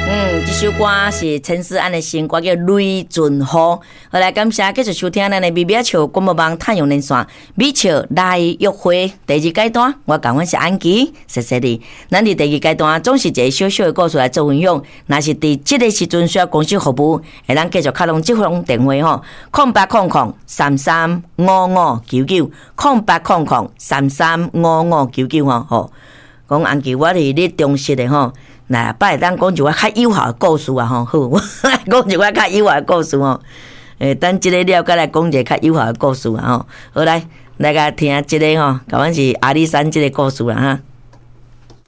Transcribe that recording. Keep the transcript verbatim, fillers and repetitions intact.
嗯，这首歌是陈思安的新歌，叫《雷阵雨》。好来，感谢继续收听咱的美美笑广播网太阳连线美笑来约会第二阶段。我讲我是安琪，谢谢你。咱伫第二阶段总是一个小小的故事来做分享。若是伫这个时阵需要公司服务，会咱继续开通这封电话吼，空八空空三三五五九九，空八空空三三五五九九吼吼。讲安琪，我是你忠实的吼。那摆当讲一寡较有效的故事啊吼，好，我讲一寡较有效的故事吼。诶，等即个了解来讲一个较有效的故事啊吼。好来，来甲听即个吼，甲阮是阿里山即个故事啦哈。